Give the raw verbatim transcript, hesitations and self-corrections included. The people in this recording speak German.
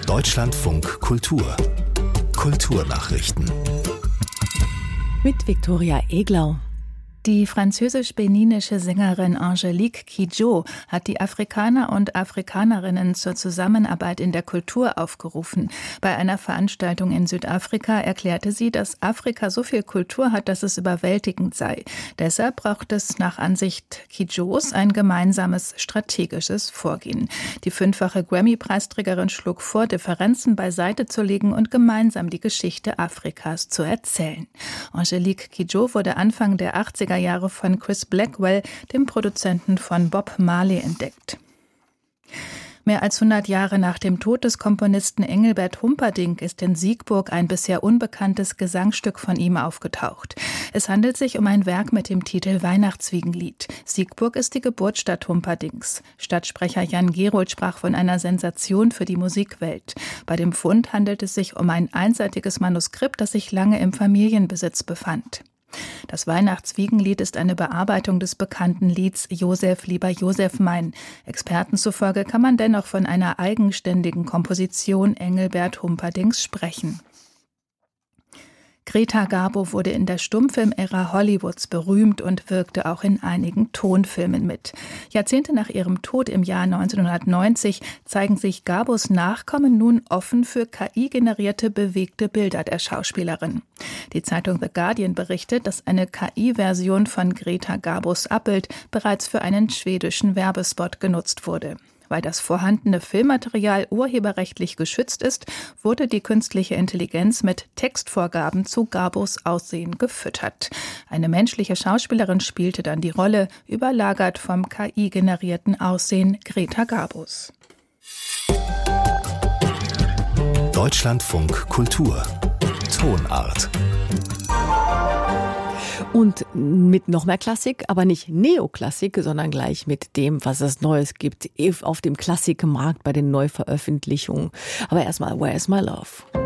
Deutschlandfunk Kultur. Kulturnachrichten. Mit Viktoria Eglau. Die französisch-beninische Sängerin Angélique Kidjo hat die Afrikaner und Afrikanerinnen zur Zusammenarbeit in der Kultur aufgerufen. Bei einer Veranstaltung in Südafrika erklärte sie, dass Afrika so viel Kultur hat, dass es überwältigend sei. Deshalb braucht es nach Ansicht Kidjos ein gemeinsames strategisches Vorgehen. Die fünffache Grammy-Preisträgerin schlug vor, Differenzen beiseite zu legen und gemeinsam die Geschichte Afrikas zu erzählen. Angélique Kidjo wurde Anfang der achtziger Jahre von Chris Blackwell, dem Produzenten von Bob Marley, entdeckt. Mehr als hundert Jahre nach dem Tod des Komponisten Engelbert Humperdinck ist in Siegburg ein bisher unbekanntes Gesangsstück von ihm aufgetaucht. Es handelt sich um ein Werk mit dem Titel Weihnachtswiegenlied. Siegburg ist die Geburtsstadt Humperdincks. Stadtsprecher Jan Gerold sprach von einer Sensation für die Musikwelt. Bei dem Fund handelt es sich um ein einseitiges Manuskript, das sich lange im Familienbesitz befand. Das Weihnachtswiegenlied ist eine Bearbeitung des bekannten Lieds Josef, lieber Josef mein. Experten zufolge kann man dennoch von einer eigenständigen Komposition Engelbert Humperdincks sprechen. Greta Garbo wurde in der Stummfilmära Hollywoods berühmt und wirkte auch in einigen Tonfilmen mit. Jahrzehnte nach ihrem Tod im Jahr neunzehnhundertneunzig zeigen sich Garbos Nachkommen nun offen für K I-generierte bewegte Bilder der Schauspielerin. Die Zeitung The Guardian berichtet, dass eine K I-Version von Greta Garbos Abbild bereits für einen schwedischen Werbespot genutzt wurde. Weil das vorhandene Filmmaterial urheberrechtlich geschützt ist, wurde die künstliche Intelligenz mit Textvorgaben zu Garbos Aussehen gefüttert. Eine menschliche Schauspielerin spielte dann die Rolle, überlagert vom K I-generierten Aussehen Greta Garbos. Deutschlandfunk Kultur. Tonart. Und mit noch mehr Klassik, aber nicht Neoklassik, sondern gleich mit dem, was es Neues gibt auf dem Klassikmarkt bei den Neuveröffentlichungen. Aber erstmal, Where is my love?